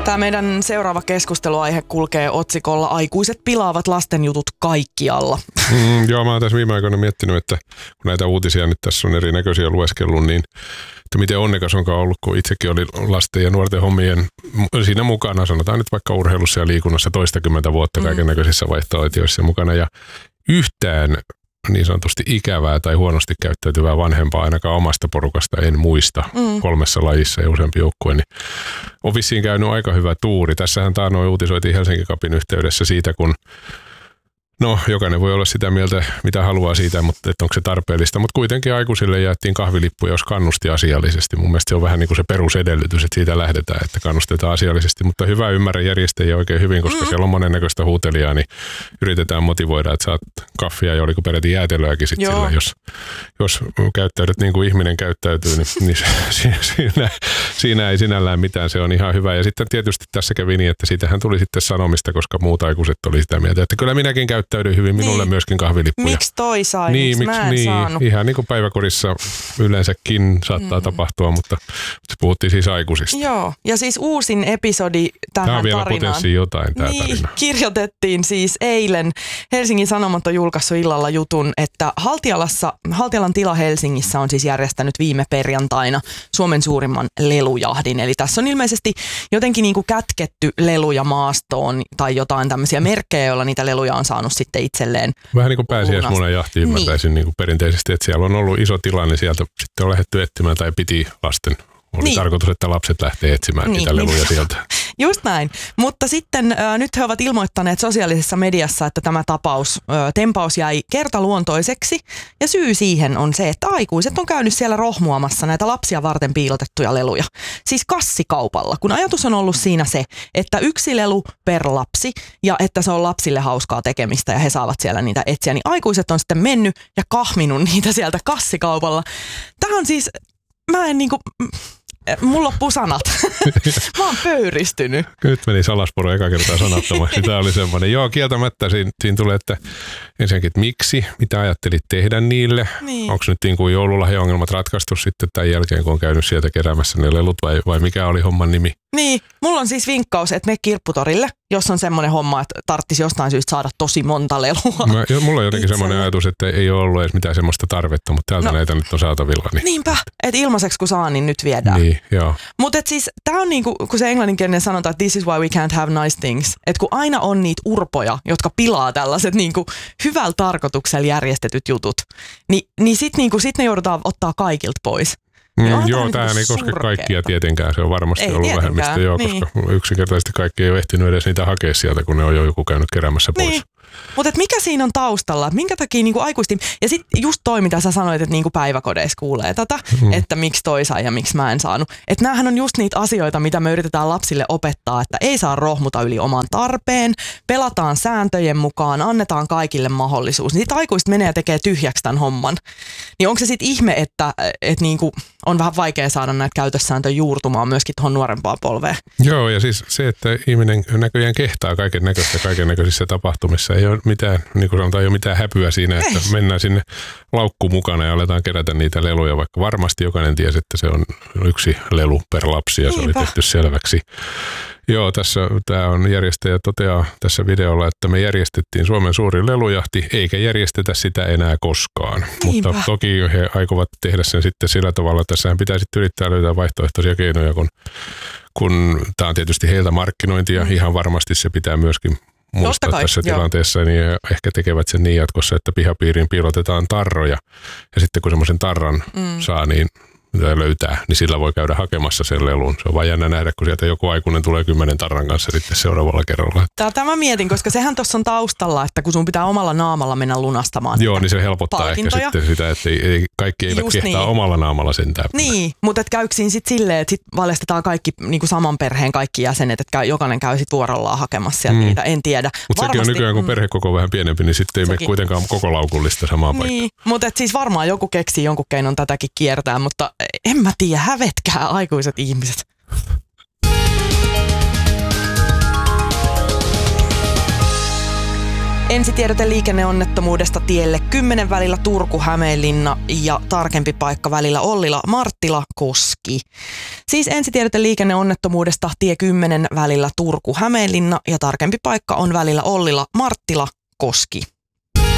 Tämä meidän seuraava keskusteluaihe kulkee otsikolla Aikuiset pilaavat lasten jutut kaikkialla. Joo, mä oon tässä viime aikoina miettinyt, että kun näitä uutisia nyt tässä on erinäköisiä lueskellut, niin että miten onnekas onkaan ollut, kun itsekin oli lasten ja nuorten hommien siinä mukana, sanotaan nyt vaikka urheilussa ja liikunnassa toistakymmentä vuotta kaiken näköisissä vaihtoehtoissa mukana ja yhtään niin sanotusti ikävää tai huonosti käyttäytyvää vanhempaa ainakaan omasta porukasta en muista 3 lajissa ja useampi joukkue, niin on vissiin käynyt aika hyvä tuuri. Tässähän taannoin uutisoitiin Helsingin Cupin yhteydessä siitä, kun jokainen voi olla sitä mieltä, mitä haluaa siitä, mutta että onko se tarpeellista. Mutta kuitenkin aikuisille jaettiin kahvilippuja, jos kannusti asiallisesti. Mun mielestä se on vähän niin kuin se perusedellytys, että siitä lähdetään, että kannustetaan asiallisesti. Mutta hyvä ymmärrä järjestäjiä oikein hyvin, koska siellä on monennäköistä huutelijaa, niin yritetään motivoida, että saat kaffia ja oliko peräti jäätelöäkin sitten sillä, jos käyttäydyt niin kuin ihminen käyttäytyy, niin siinä ei sinällään mitään, se on ihan hyvä. Ja sitten tietysti tässä kävi niin, että siitähän tuli sitten sanomista, koska muut aikuiset oli sitä mieltä, että kyllä minäkin käyttäydyin hyvin, minulle myöskin kahvilippuja. Miksi toi sai, miksi mä en saanut? Ihan niin kuin päiväkodissa yleensäkin saattaa tapahtua, mutta puhuttiin siis aikuisista. Joo, ja siis uusin episodi tähän tarinaan. Tämä on vielä potenssiin jotain tämä tarina. Kirjoitettiin siis eilen. Helsingin Sanomat on julkaissut illalla jutun, että Haltialan tila Helsingissä on siis järjestänyt viime perjantaina Suomen suurimman lelujahdin. Eli tässä on ilmeisesti jotenkin niin kuin kätketty leluja maastoon tai jotain tämmöisiä merkkejä, joilla niitä leluja on saanut sitten itselleen. Vähän niin kuin pääsiäismunan jahti ymmärtäisin niin kuin perinteisesti, että siellä on ollut iso tila, niin sieltä sitten on lähdetty etsimään tai piti lasten. Oli tarkoitus, että lapset lähtee etsimään niitä leluja sieltä. Just näin. Mutta sitten nyt he ovat ilmoittaneet sosiaalisessa mediassa, että tämä tempaus jäi kertaluontoiseksi. Ja syy siihen on se, että aikuiset on käynyt siellä rohmuamassa näitä lapsia varten piilotettuja leluja. Siis kassikaupalla, kun ajatus on ollut siinä se, että 1 lelu per lapsi ja että se on lapsille hauskaa tekemistä ja he saavat siellä niitä etsiä. Niin aikuiset on sitten mennyt ja kahminut niitä sieltä kassikaupalla. Tämä on siis, mä en niinku... Mulla loppuu sanat. Mä oon pöyristynyt. Nyt meni Salasporo eka kertaa sanattomaksi. Tämä oli semmoinen. Joo, kieltämättä siinä tulee, että ensinnäkin, että miksi, mitä ajattelit tehdä niille. Niin. Onko nyt niin kuin joululahjaongelmat ratkaistu sitten tämän jälkeen, kun on käynyt sieltä keräämässä ne lelut vai mikä oli homman nimi? Niin, mulla on siis vinkkaus, että mene kirpputorille, jos on semmoinen homma, että tarvitsisi jostain syystä saada tosi monta lelua. Mulla on jotenkin semmoinen ajatus, että ei ole ollut edes mitään semmoista tarvetta, mutta täältä näitä nyt on saatavilla. Niin. Niinpä, että ilmaiseksi kun saa, niin nyt viedään. Niin, joo. Mutta siis tää on niinku, kun se englanninkielinen sanotaan, että this is why we can't have nice things. Että kun aina on niitä urpoja, jotka pilaa tällaiset niinku hyvällä tarkoituksella järjestetyt jutut, niin sit ne joudutaan ottaa kaikilta pois. Joo, tämähän ei koske kaikkia tietenkään. Se on varmasti ollut vähemmistö, koska yksinkertaisesti kaikki ei ole ehtinyt edes niitä hakea sieltä, kun ne on jo joku käynyt keräämässä pois. Niin. Mutta mikä siinä on taustalla? Minkä takia niinku aikuistin? Ja sitten just toi, mitä sä sanoit, että niinku päiväkodeissa kuulee tätä, että miksi toi sai ja miksi mä en saanut. Että näähän on just niitä asioita, mitä me yritetään lapsille opettaa, että ei saa rohmuta yli oman tarpeen, pelataan sääntöjen mukaan, annetaan kaikille mahdollisuus. Sitten aikuiset menee ja tekee tyhjäksi tämän homman. Niin onko se sitten ihme, että niinku on vähän vaikea saada näitä käytössääntöjä juurtumaan myöskin tuohon nuorempaan polveen? Joo, ja siis se, että ihminen näköjään kehtaa kaiken näköisissä tapahtumissa. Ei ole mitään, niin kuin sanotaan, ei ole mitään häpyä siinä, että mennään sinne laukkuun mukana ja aletaan kerätä niitä leluja, vaikka varmasti jokainen tiesi, että se on 1 lelu per lapsi ja se oli tehty selväksi. Joo, tämä on järjestäjä toteaa tässä videolla, että me järjestettiin Suomen suurin lelujahti, eikä järjestetä sitä enää koskaan. Niinpä. Mutta toki he aikovat tehdä sen sitten sillä tavalla, että tässähän pitää sitten yrittää löytää vaihtoehtoisia keinoja, kun tämä on tietysti heiltä markkinointia, ihan varmasti se pitää myöskin muistaa tässä tilanteessa, niin ehkä tekevät sen niin jatkossa, että pihapiiriin piilotetaan tarroja. Ja sitten kun semmoisen tarran saa, niin löytää, niin sillä voi käydä hakemassa sen lelun. Se on vaan jännä nähdä, kun sieltä joku aikuinen tulee 10 tarran kanssa sitten seuraavalla kerralla. Tätä mä mietin, koska sehän tuossa on taustalla, että kun sun pitää omalla naamalla mennä lunastamaan. Joo, niin se helpottaa ehkä sitten sitä, että kaikki eivät kehtaa omalla naamalla sentään. Niin, mutta et käykö siinä sitten silleen, että sit valjastetaan kaikki niinku saman perheen kaikki jäsenet, että jokainen käy sitten vuorollaan hakemassa sieltä niitä, en tiedä. Mutta sekin on nykyään, kun perhekoko on vähän pienempi, niin sitten ei mene kuitenkaan koko laukullista samaan paikkaan. Niin, mutta siis varmaan joku keksii jonkun keinon tätäkin kiertää, mutta en mä tiedä, hävetkää aikuiset ihmiset. Ensitiedote liikenneonnettomuudesta tielle 10 välillä Turku-Hämeenlinna ja tarkempi paikka välillä Ollila-Marttila-Koski. Siis ensitiedote liikenneonnettomuudesta tie 10 välillä Turku-Hämeenlinna ja tarkempi paikka on välillä Ollila-Marttila-Koski.